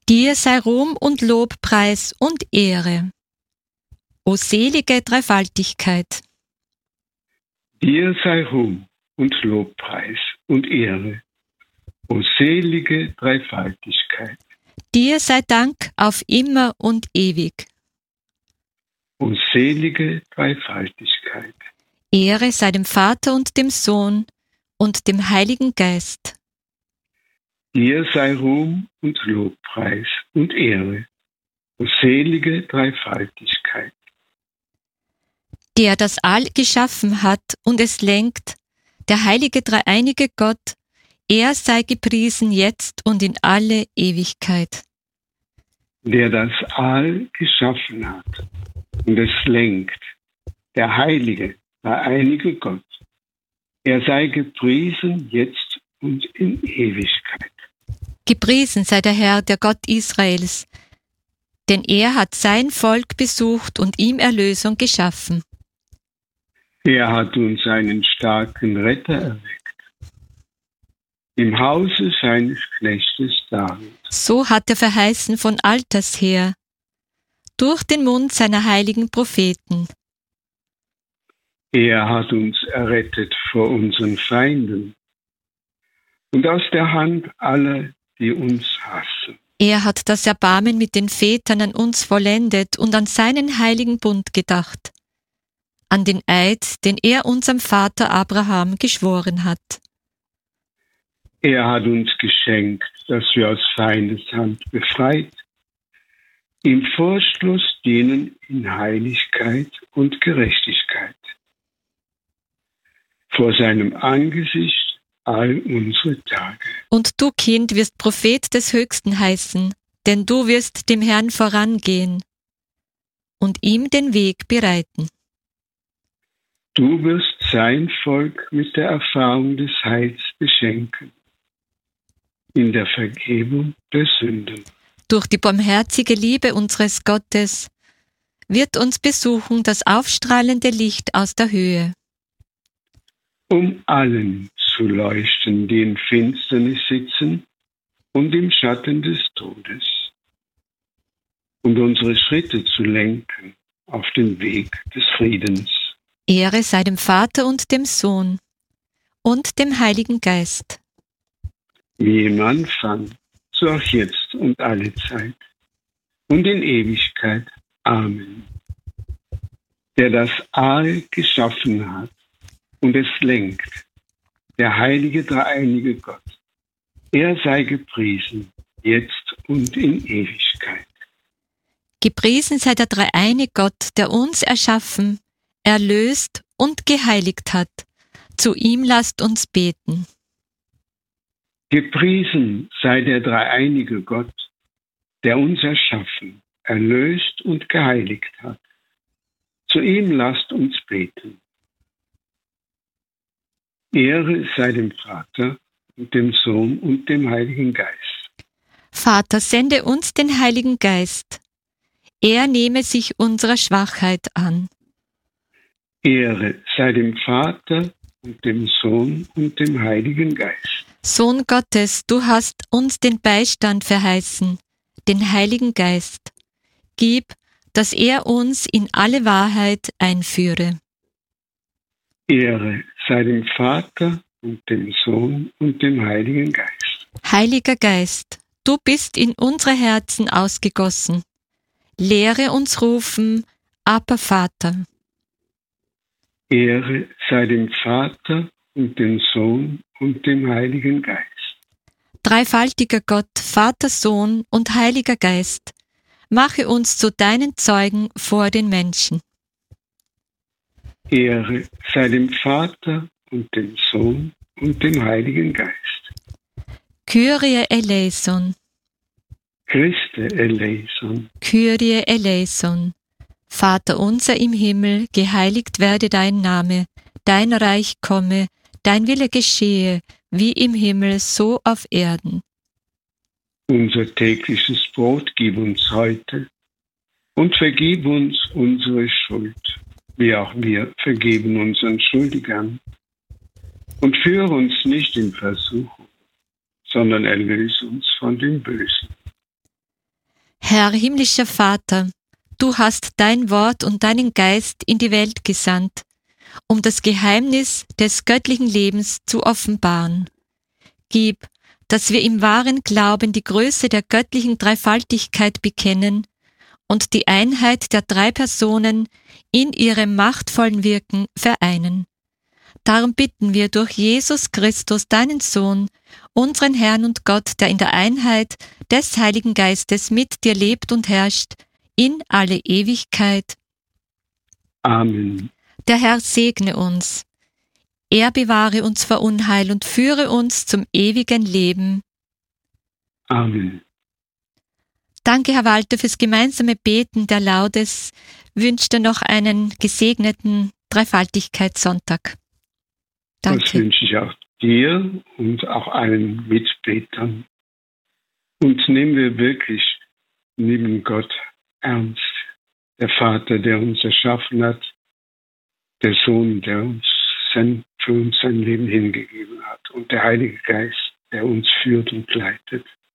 Dir sei Ruhm und Lobpreis und Ehre, o selige Dreifaltigkeit. Dir sei Ruhm und Lobpreis und Ehre, o selige Dreifaltigkeit. Dir sei Dank auf immer und ewig. O selige Dreifaltigkeit. Ehre sei dem Vater und dem Sohn und dem Heiligen Geist. Dir sei Ruhm und Lobpreis und Ehre, o selige Dreifaltigkeit. Der das All geschaffen hat und es lenkt, der heilige dreieinige Gott, er sei gepriesen jetzt und in alle Ewigkeit. Der das All geschaffen hat und es lenkt, der heilige dreieinige Gott, er sei gepriesen jetzt und in Ewigkeit. Gepriesen sei der Herr, der Gott Israels, denn er hat sein Volk besucht und ihm Erlösung geschaffen. Er hat uns einen starken Retter erweckt, im Hause seines Knechtes David. So hat er verheißen von alters her, durch den Mund seiner heiligen Propheten. Er hat uns errettet vor unseren Feinden und aus der Hand aller, die uns hassen. Er hat das Erbarmen mit den Vätern an uns vollendet und an seinen heiligen Bund gedacht, an den Eid, den er unserem Vater Abraham geschworen hat. Er hat uns geschenkt, dass wir aus Feindeshand befreit, ihm Vorschluss dienen in Heiligkeit und Gerechtigkeit. Vor seinem Angesicht all unsere Tage. Und du, Kind, wirst Prophet des Höchsten heißen, denn du wirst dem Herrn vorangehen und ihm den Weg bereiten. Du wirst sein Volk mit der Erfahrung des Heils beschenken, in der Vergebung der Sünden. Durch die barmherzige Liebe unseres Gottes wird uns besuchen das aufstrahlende Licht aus der Höhe. Um allen zu leuchten, die in Finsternis sitzen und im Schatten des Todes, und unsere Schritte zu lenken auf den Weg des Friedens. Ehre sei dem Vater und dem Sohn und dem Heiligen Geist. Wie im Anfang, so auch jetzt und alle Zeit und in Ewigkeit. Amen. Der das All geschaffen hat und es lenkt, der heilige dreieinige Gott, er sei gepriesen, jetzt und in Ewigkeit. Gepriesen sei der dreieine Gott, der uns erschaffen, erlöst und geheiligt hat. Zu ihm lasst uns beten. Gepriesen sei der dreieinige Gott, der uns erschaffen, erlöst und geheiligt hat. Zu ihm lasst uns beten. Ehre sei dem Vater und dem Sohn und dem Heiligen Geist. Vater, sende uns den Heiligen Geist. Er nehme sich unserer Schwachheit an. Ehre sei dem Vater und dem Sohn und dem Heiligen Geist. Sohn Gottes, du hast uns den Beistand verheißen, den Heiligen Geist. Gib, dass er uns in alle Wahrheit einführe. Ehre sei dem Vater und dem Sohn und dem Heiligen Geist. Heiliger Geist, du bist in unsere Herzen ausgegossen. Lehre uns rufen, Abba Vater. Ehre sei dem Vater und dem Sohn und dem Heiligen Geist. Dreifaltiger Gott, Vater, Sohn und Heiliger Geist, mache uns zu deinen Zeugen vor den Menschen. Ehre sei dem Vater und dem Sohn und dem Heiligen Geist. Kyrie eleison, Christe eleison, Kyrie eleison. Vater unser im Himmel, geheiligt werde dein Name, dein Reich komme, dein Wille geschehe, wie im Himmel, so auf Erden. Unser tägliches Brot gib uns heute und vergib uns unsere Schuld, wie auch wir vergeben unseren Schuldigern. Und führe uns nicht in Versuchung, sondern erlöse uns von dem Bösen. Herr himmlischer Vater, du hast dein Wort und deinen Geist in die Welt gesandt, um das Geheimnis des göttlichen Lebens zu offenbaren. Gib, dass wir im wahren Glauben die Größe der göttlichen Dreifaltigkeit bekennen und die Einheit der drei Personen in ihrem machtvollen Wirken vereinen. Darum bitten wir durch Jesus Christus, deinen Sohn, unseren Herrn und Gott, der in der Einheit des Heiligen Geistes mit dir lebt und herrscht, in alle Ewigkeit. Amen. Der Herr segne uns. Er bewahre uns vor Unheil und führe uns zum ewigen Leben. Amen. Danke, Herr Walter, fürs gemeinsame Beten der Laudes. Wünsche dir noch einen gesegneten Dreifaltigkeitssonntag. Danke. Das wünsche ich auch dir und auch allen Mitbetern. Und nehmen wir wirklich neben Gott ernst. Der Vater, der uns erschaffen hat, der Sohn, der uns für uns sein Leben hingegeben hat und der Heilige Geist, der uns führt und leitet.